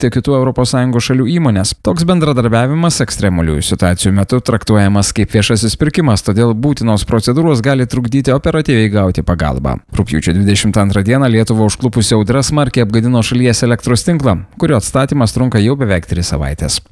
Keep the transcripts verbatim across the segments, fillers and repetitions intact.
tiek kitų Europos Sąjungos šalių įmonės. Toks bendradarbiavimas ekstremaliųjų situacijų metu traktuojamas kaip viešasis pirkimas, todėl būtinos procedūros gali trukdyti operatyviai gauti pagalbą. Rugpjūčio dvidešimt antrą dieną Lietuvą užklupusi audra smarkiai apgadino šalies elektros tinklą, kurio atstatymas trunka jau beveik tris savaitės.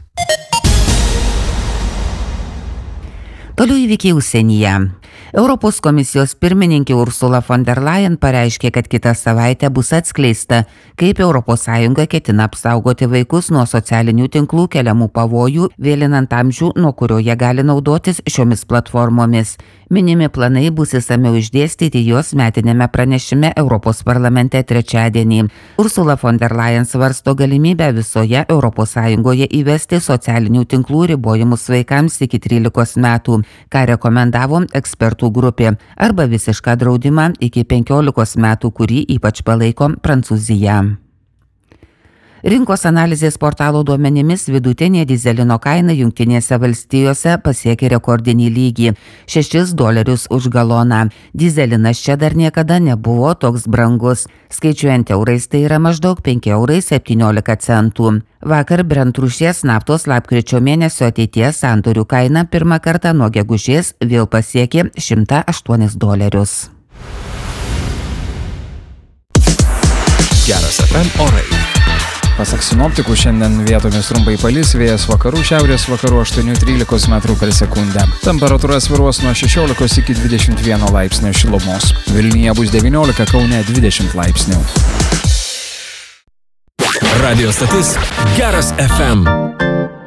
Toliau įvykiai užsienyje. Europos komisijos pirmininkė Ursula von der Leyen pareiškė, kad kitą savaitę bus atskleista, kaip Europos Sąjunga ketina apsaugoti vaikus nuo socialinių tinklų keliamų pavojų, vėlinant amžių, nuo kurio jie gali naudotis šiomis platformomis. Minimi planai bus išsamiau išdėstyti jos metinėme pranešime Europos parlamente trečiadienį. Ursula von der Leyen svarsto galimybę visoje Europos Sąjungoje įvesti socialinių tinklų ribojimus vaikams iki trylikos metų, ką rekomendavo ekspertų grupė, arba visišką draudimą iki penkiolikos metų, kurį ypač palaiko Prancūzija. Rinkos analizės portalo duomenimis vidutinė dyzelino kaina Jungtinėse valstijose pasiekė rekordinį lygį – šešis dolerius už galoną. Dyzelinas čia dar niekada nebuvo toks brangus. Skaičiuojant eurais tai yra maždaug penki eurai septyniolika centų. Vakar Brent rūšies naftos lapkričio mėnesio ateities sandorių kaina pirmą kartą nuo gegužės vėl pasiekė šimtą aštuonis dolerius. Geras F M orai. Pasak sinoptikų, šiandien vietomis trumpai palis, vėjas vakarų, šiaurės vakarų aštuoni trylika metrų per sekundę. Temperatūra svyruos nuo šešiolikos iki dvidešimt vieno laipsnio šilumos. Vilniuje bus devyniolika, Kaune dvidešimt laipsnių. Radio stotis Geras F M.